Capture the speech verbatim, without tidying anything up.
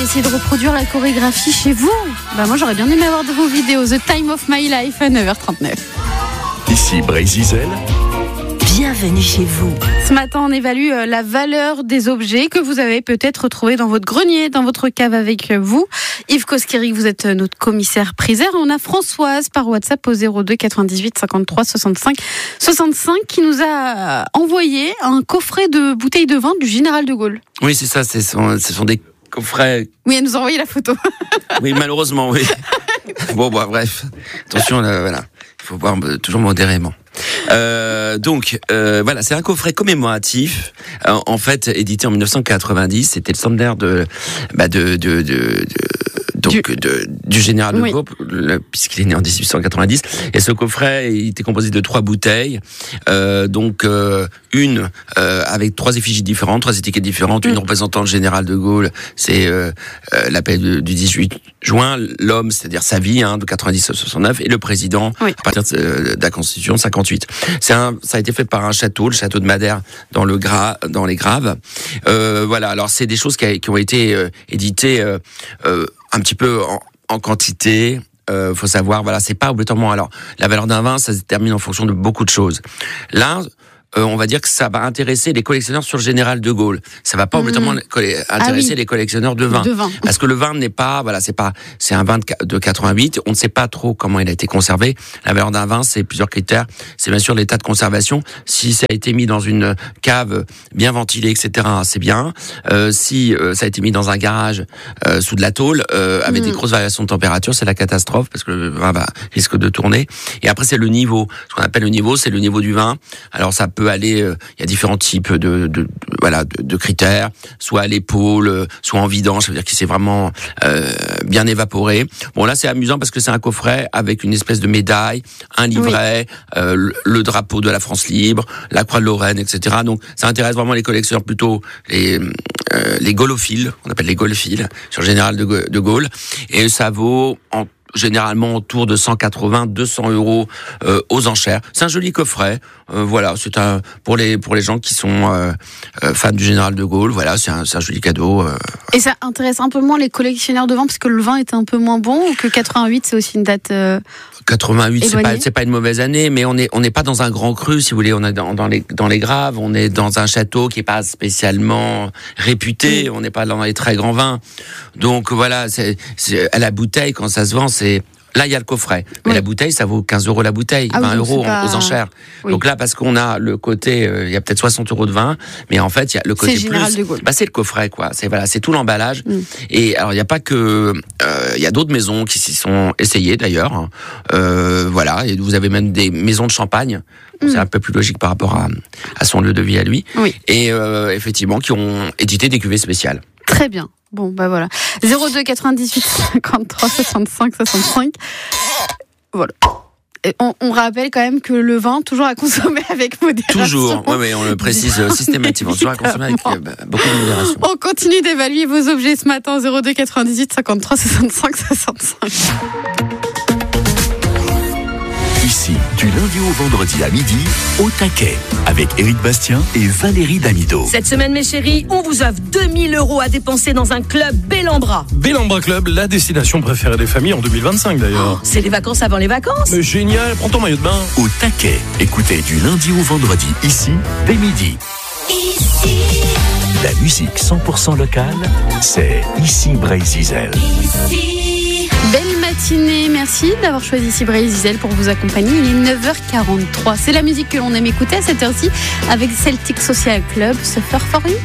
essayer de reproduire la chorégraphie chez vous? Bah moi j'aurais bien aimé avoir de vos vidéos. The Time of My Life à neuf heures trente-neuf. Ici Bray-Zizel. Bienvenue chez vous. Ce matin, on évalue la valeur des objets que vous avez peut-être retrouvés dans votre grenier, dans votre cave avec vous. Yves Koskiri, vous êtes notre commissaire priseur. On a Françoise par WhatsApp au zéro deux quatre-vingt-dix-huit cinquante-trois soixante-cinq soixante-cinq qui nous a envoyé un coffret de bouteilles de vin du Général de Gaulle. Oui, c'est ça, ce sont, ce sont des coffrets. Oui, elle nous a envoyé la photo. Oui, malheureusement, oui. Bon, bah, bref. Attention, là, voilà. Il faut boire toujours modérément. Euh, donc, euh, voilà, c'est un coffret commémoratif, euh, en fait, édité en dix-neuf cent quatre-vingt-dix. C'était le centenaire de, bah, de, de, de, de donc du, de, du général de oui. Gaulle, puisqu'il est né en dix-huit cent quatre-vingt-dix. Et ce coffret, il était composé de trois bouteilles, euh, donc euh, une euh, avec trois effigies différentes, trois étiquettes différentes, mm. une représentant le général de Gaulle, c'est euh, euh, la paix du dix-huit juin, l'homme, c'est-à-dire sa vie, hein, de quatre-vingt-dix à soixante-neuf, et le président, oui. à partir de, de la Constitution, cinquante-huit. C'est un, ça a été fait par un château, le château de Madère, dans le Gras, dans les Graves. Euh, voilà. Alors c'est des choses qui, a, qui ont été euh, éditées euh, euh, un petit peu en, en quantité. Euh, faut savoir, voilà, c'est pas obligatoirement. Alors la valeur d'un vin, ça se détermine en fonction de beaucoup de choses. Là. Euh, on va dire que ça va intéresser les collectionneurs sur le général de Gaulle. Ça va pas mmh. obligatoirement intéresser ah oui. les collectionneurs de vin. de vin. Parce que le vin n'est pas, voilà, c'est pas, c'est un vin de quatre-vingt-huit. On ne sait pas trop comment il a été conservé. La valeur d'un vin, c'est plusieurs critères. C'est bien sûr l'état de conservation. Si ça a été mis dans une cave bien ventilée, et cetera, c'est bien. Euh, si euh, ça a été mis dans un garage euh, sous de la tôle, euh, avec mmh. des grosses variations de température, c'est la catastrophe parce que le vin va risque de tourner. Et après, c'est le niveau. Ce qu'on appelle le niveau, c'est le niveau du vin. Alors ça peut aller, il euh, y a différents types de, de, de voilà de, de critères, soit à l'épaule, soit en vidange, ça veut dire qu'il s'est vraiment euh, bien évaporé. Bon là c'est amusant parce que c'est un coffret avec une espèce de médaille, un livret, oui. euh, le, le drapeau de la France libre, la croix de Lorraine, et cetera. Donc ça intéresse vraiment les collectionneurs, plutôt les euh, les gaulophiles, on appelle les gaulophiles sur le général de, de Gaulle, et ça vaut en généralement autour de cent quatre-vingts à deux cents euros euh, aux enchères. C'est un joli coffret. Euh, voilà, c'est un pour les pour les gens qui sont euh, euh, fans du général de Gaulle. Voilà, c'est un, c'est un joli cadeau. Euh. Et ça intéresse un peu moins les collectionneurs de vin parce que le vin est un peu moins bon, ou que quatre-vingt-huit c'est aussi une date euh, quatre-vingt-huit, éloignée. c'est pas c'est pas une mauvaise année, mais on est on n'est pas dans un grand cru, si vous voulez. On est dans, dans les dans les Graves. On est dans un château qui est pas spécialement réputé. Mmh. On n'est pas dans les très grands vins. Donc voilà, c'est, c'est à la bouteille quand ça se vend, c'est là, il y a le coffret. Mais oui. la bouteille, ça vaut quinze euros la bouteille, ah vingt oui, euros pas... aux enchères. Oui. Donc là, parce qu'on a le côté, euh, il y a peut-être soixante euros de vin, mais en fait, il y a le côté c'est plus. Bah, c'est le coffret, quoi. C'est, voilà, c'est tout l'emballage. Mm. Et alors, il n'y a pas que, euh, il y a d'autres maisons qui s'y sont essayées, d'ailleurs. Euh, voilà. Et vous avez même des maisons de champagne. Mm. C'est un peu plus logique par rapport à, à son lieu de vie à lui. Oui. Et, euh, effectivement, qui ont édité des cuvées spéciales. Très bien. Bon, bah voilà. zéro deux quatre-vingt-dix-huit cinquante-trois soixante-cinq soixante-cinq. Voilà. Et on, on rappelle quand même que le vin, toujours à consommer avec modération. Toujours, oui, mais on le précise systématiquement. Toujours à consommer avec euh, beaucoup de modération. On continue d'évaluer vos objets ce matin. zéro deux quatre-vingt-dix-huit cinquante-trois soixante-cinq soixante-cinq. Ici, du lundi au vendredi à midi, au taquet, avec Éric Bastien et Valérie Damido. Cette semaine, mes chéris, on vous offre deux mille euros à dépenser dans un club Bellambra. Bellambra Club, la destination préférée des familles en deux mille vingt-cinq d'ailleurs. Oh, c'est les vacances avant les vacances. Mais génial, prends ton maillot de bain. Au taquet, écoutez du lundi au vendredi, ici, dès midi. Ici. La musique cent pour cent locale, c'est Ici Bray-Zizel. Ici. Belle matinée, merci d'avoir choisi ici Bray-Zizel pour vous accompagner. Il est neuf heures quarante-trois. C'est la musique que l'on aime écouter à cette heure-ci avec Celtic Social Club, Suffer for You.